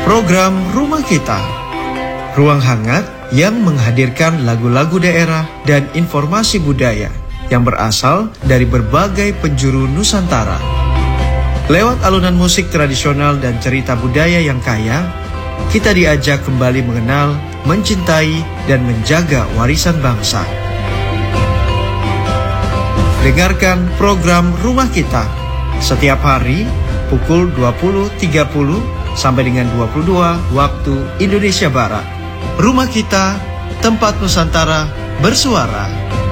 Program Rumah Kita, ruang hangat yang menghadirkan lagu-lagu daerah dan informasi budaya yang berasal dari berbagai penjuru Nusantara. Lewat alunan musik tradisional dan cerita budaya yang kaya, kita diajak kembali mengenal, mencintai, dan menjaga warisan bangsa. Dengarkan program Rumah Kita setiap hari pukul 20.30 sampai dengan 22 waktu Indonesia Barat. Rumah Kita, tempat Nusantara bersuara.